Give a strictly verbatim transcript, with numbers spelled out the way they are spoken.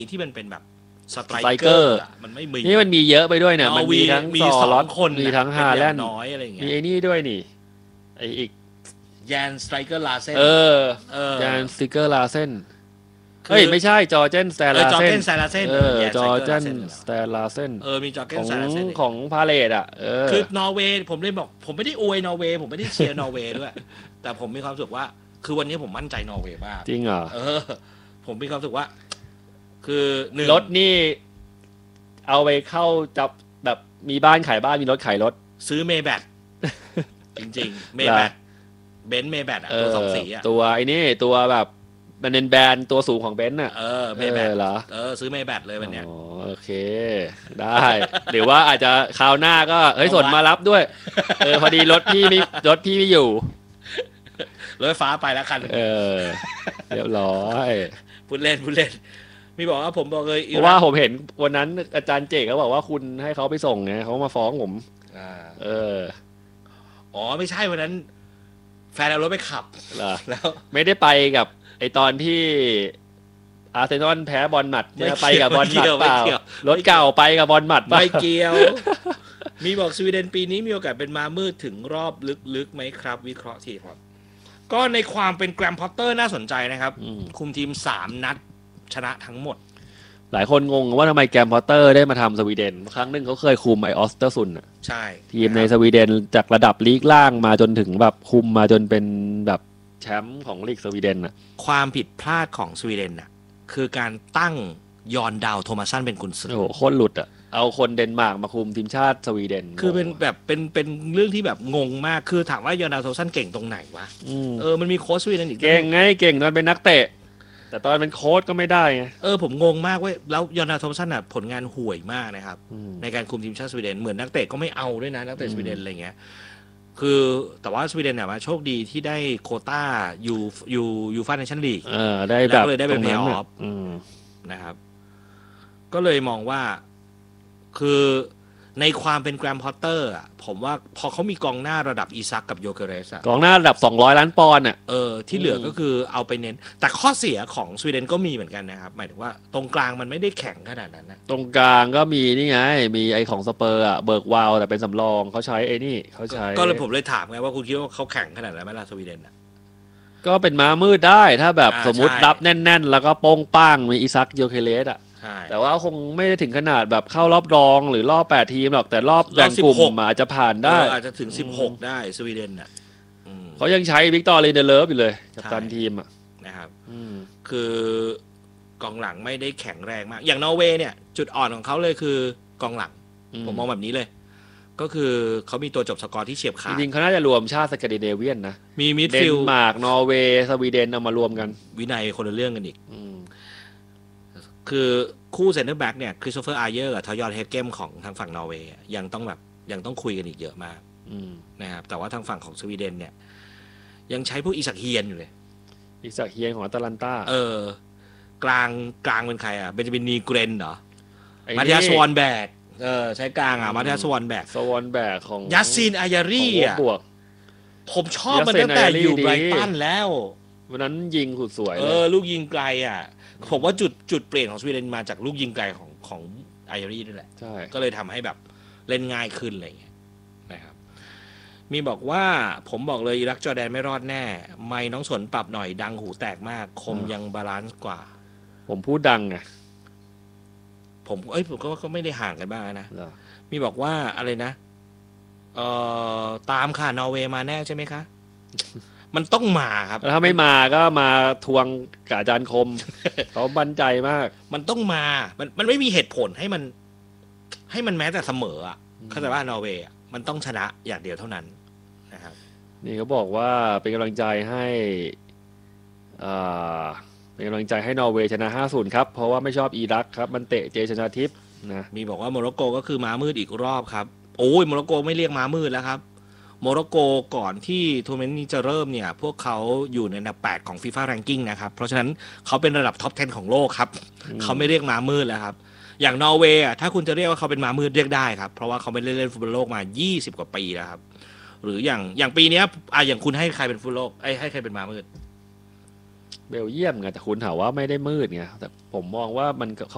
ที่มันเป็นแบบสไตรสไตรเกเกออร์ร์มันไม่มีนี่มันมีเยอะไปด้วยเนี่ยนอมันร์วีมีทั้งมีซอสอลอตงคนมีทั้งน่ะฮาเป็นแลอย่าน งด์น้อยอะไรอย่างมีเงี้ยไอ้นี่ด้วยนี่ไออีกแยนสไตรเกอร์ลาเซนเออเออแจนสติกเกอร์ลาเซนคือเฮ้ยไม่ใช่จอร์เจนสแตนเออลาจอร์เซเกนนสไตนลาเซนเออแยนจอร์เจสไตรเกอร์ลาเซนนสแตนลาเซนเออมีจอร์เกขนองสไตนลาเซนของพาเลตอ่ะเออคือนอร์เวย์ผมเลยบอกผมไม่ได้อวยนอร์เวย์ผมไม่ได้เชียร์นอร์เวย์ด้วย แต่ผมมีความรู้สึกว่า คือวันนี้ผมมั่นใจนอร์เวย์มากจริงเหรอเออ ผมมีความรู้สึกว่า คือหนึ่งรถนี่ เอาไปเข้าจับแบบมีบ้านขายบ้านมีรถขายรถซื้อเมย์แบทจริงๆเมย์แบทเบนซ์เมย์แบทเอตัวอสองสีอ่ะตัวไอ้นี่ตัวแบบมันเป็นแบรนด์ตัวสูงของเบนซ์อ่ะเออเมย์แบทเออเหรอเออซื้อเมย์แบทเลยวันเนี้ยอ๋อโอเค ได้ หรือว่าอาจจะคราวหน้าก็เฮ้ยสนมารับด้วย เออพอดีรถพี่ไม่รถพี่ไม่อยู่รถไฟฟ้าไปแล้วคันเออ เรียบร้อยพูดเล่นพูดเล่นมีบอกว่าผมบอกเลยเพราะว่าผมเห็นวันนั้นอาจารย์เจกเขาบอกว่าคุณให้เขาไปส่งไงเขามาฟ้องผมอ่าเอออ๋อไม่ใช่วันนั้น แฟนเอารถไปขับเหรอแล้วไม่ได้ไปกับไอตอนที่อาร์เซนอลแพ้บอลหมัดไม่เนี่ยเกี่ยวไปกับบอลหมัดไม่เปล่าเกี่ยวรถเก่าไปกับบอลหมัดเปล่าไม่เกี่ยว มีบอกสวีเดนปีนี้มีโอกาสเป็นมามืดถึงรอบลึกๆไหมครับ วิเคราะห์ทีครับก็ในความเป็นแกรมพอตเตอร์น่าสนใจนะครับอืมคุมทีมสามนัดชนะทั้งหมดหลายคนงงว่าทำไมแกรมพอตเตอร์ได้มาทำสวีเดน ครั้งหนึ่งเขาเคยคุมไอออสเตอร์ซุนอะใช่ทีมในสวีเดนจากระดับลีกล่างมาจนถึงแบบคุมมาจนเป็นแบบแชมป์ของลีกสวีเดนอะความผิดพลาดของสวีเดนน่ะคือการตั้งยอนดาวโทมัสสันเป็นกุนซือโอ้โหโคตรหลุดอะเอาคนเดนมาร์กมาคุมทีมชาติสวีเดนคือเป็นแบบเป็นเป็นเรื่องที่แบบงงมากคือถามว่ายอนดาวโทมัสสันเก่งตรงไหนวะอืมเออมันมีโค้ชสวีเดนอีกเก่งไงเก่งตอนเป็นนักเตะ แต่ตอนเป็นโค้ชก็ไม่ได้ไงเออผมงงมากเว้ยแล้วยอนดาวโทมัสสันอ่ะผลงานห่วยมากนะครับอืมในการคุมทีมชาติสวีเดนเหมือนนักเตะก็ไม่เอาด้วยนะนักเตะอืมสวีเดนอะไรเงี้ยคือแต่ว่าสวีเดนเนี่ยมาโชคดีที่ได้โควต้ายูยูยูฟ่าเนชั่นลีกเออได้แบบแล้วก็เลยได้ไปตรงนั้น play off อืมนะครับ ก็เลยมองว่าคือในความเป็นแกรมพอตเตอร์อ่ะผมว่าพอเขามีกองหน้าระดับอีซักกับโยเกเรสอ่ะกองหน้าระดับสองร้อยล้านปอนด์อ่ะเออที่เหลืออมก็คือเอาไปเน้น แต่ข้อเสียของสวีเดนก็มีเหมือนกันนะครับหมายถึงว่าตรงกลางมันไม่ได้แข็งขนาดนั้นนะตรงกลางก็มีนี่ไง มีไอของสเปอร์อ่ะเบิร์กวาวแต่เป็นสำรองเขาใช้ไอ้นี่เขาใช้ก็เลยผมเลยถามไงว่าคุณคิดว่าเขาแข็งขนาดนั้นไหมล่ะสวีเดนอ่ะก็เป็นม้ามืดได้ถ้าแบบอ่าสมมติใช่รับแน่น ๆ แล้วก็โป้งป้างมีอิซักโยเคเลสอ่ะใช่แต่ว่าคงไม่ได้ถึงขนาดแบบเข้ารอบรองหรือรอบแปดทีมหรอกแต่รอบแบ่งกลุ่มรอบสิบหกอาจจะผ่านได้เอออาจจะถึงสิบหกได้สวีเดนอ่ะอืมเขายังใช้วิกตอร์เรเดเลฟอยู่เลยกับใช่ตันทีมอ่ะนะครับอืมคือกองหลังไม่ได้แข็งแรงมาก อย่างนอร์เวย์เนี่ย จุดอ่อนของเขาเลยคือกองหลัง ผมมองแบบนี้เลย ก็คือเขามีตัวจบสกอร์ที่เฉียบจขาดริงๆเขาน่าจะรวมชาติสแกนดิเนเวียนนะมีมิดเดฟินลด์มาร์กนอร์เวย์สวีเดนเอามารวมกันวินัยคนละเรื่องกันอีกอืมคือคู่เซนเตอร์แบ็กเนี่ยคริสโตเฟอร์อาร์เยอร์กับทอยอนเฮดเกมของทางฝั่งนอร์เวย์ยังต้องแบบยังต้องคุยกันอีกเยอะมากอืมนะครับแต่ว่าทางฝั่งของสวีเดนเนี่ย ยังใช้พวกอิสักเฮียนอยู่เลยอีกสักเฮียนของอัตแลนตาเออ กลางกลางเป็นใครอ่ะเบนจามินนีเกรนเหรอไอ้มานี่เทียสวอนแบกเออใช้กลางอ่ะมาเทียสวอนแบกสวอนแบกของยัสซินอายารีของอ่ะบวกผมชอบมันยัสซินตั้งแต่อายารีอยู่ดีไบรตันแล้ววันนั้นยิงสุดสวยเอเลอย ลูกยิงไกลอ่ะ ผมว่าจุดจุดเปลี่ยนของสวีเดนมาจากลูกยิงไกลของของอายารีนี่แหละใช่ก็เลยทำให้แบบเล่นง่ายขึ้นอะไรอย่างเงี้ยนะครับ มีบอกว่าผมบอกเลยอิรักจอร์แดนไม่รอดแน่ ไม่น้องสนปรับหน่อยดังหูแตกมาก คมยังบาลานซ์กว่าผมพูดดังไงผมเอ้ยผมก็ก็ไม่ได้ห่างกันบ้างนะเหรอมีบอกว่าอะไรนะเอ่อตามค่ะนอร์เวย์มาแน่ใช่ไหมคะ มันต้องมาครับแล้วถ้าไม่มาก็มาทวงกับอาจารย์คม เขาบันใจมากมันต้องมา มันมันไม่มีเหตุผลให้มัน ให้มันแม้แต่เสมออ่ะอืมเข้าใจว่านอร์เวย์อะมันต้องชนะอย่างเดียวเท่านั้นนะครับนี่เขาบอกว่าเป็นกำลังใจให้อ่าเป็นกำลังใจให้นอร์เวย์ชนะ ห้าศูนย์ ครับ เพราะว่าไม่ชอบอิรักครับ มันเตะเจชนาทิพย์นะมีบอกว่าโมร็อกโกก็คือม้ามืดอีกรอบครับ โอ้ยโมร็อกโกไม่เรียกม้ามืดแล้วครับ โมร็อกโกก่อนที่ทัวร์นาเมนต์นี้จะเริ่มเนี่ย พวกเขาอยู่ในอันดับแปดของ FIFA Ranking นะครับ เพราะฉะนั้นเขาเป็นระดับท็อปสิบของโลกครับ เขาไม่เรียกม้ามืดแล้วครับ อย่างนอร์เวย์อ่ะถ้าคุณจะเรียกว่าเขาเป็นม้ามืดเรียกได้ครับ เพราะว่าเขาไม่ได้เล่นฟุตบอลโลกมายี่สิบกว่าปีแล้วครับ หรืออย่างอย่างปีเนี้ยอ่ะอย่างคุณให้ใครเป็นฟุตบอลโลกไอ้ให้ใครเป็นม้ามืดเบลเยียมไงแต่คุณถามว่าไม่ได้มืดไงแต่ผมมองว่ามัน